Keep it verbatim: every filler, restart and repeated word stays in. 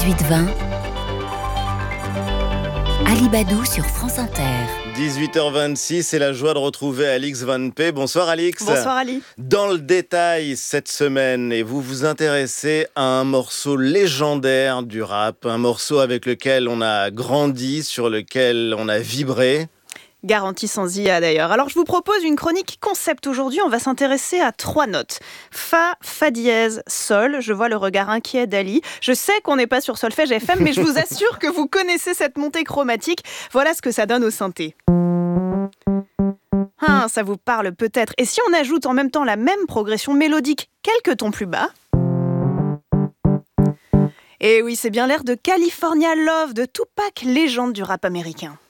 dix-huit vingt, Alibadou sur France Inter. dix-huit heures vingt-six, c'est la joie de retrouver Alix Van P. Bonsoir Alix. Bonsoir Ali. Dans le détail cette semaine, et vous vous intéressez à un morceau légendaire du rap, un morceau avec lequel on a grandi, sur lequel on a vibré. Garantie sans I A d'ailleurs. Alors je vous propose une chronique concept aujourd'hui. On va s'intéresser à trois notes. Fa, Fa dièse, Sol. Je vois le regard inquiet d'Ali. Je sais qu'on n'est pas sur Solfège F M, mais je vous assure que vous connaissez cette montée chromatique. Voilà ce que ça donne au synthé. Ah, ça vous parle peut-être. Et si on ajoute en même temps la même progression mélodique quelques tons plus bas? Et oui, c'est bien l'air de California Love de Tupac, légende du rap américain.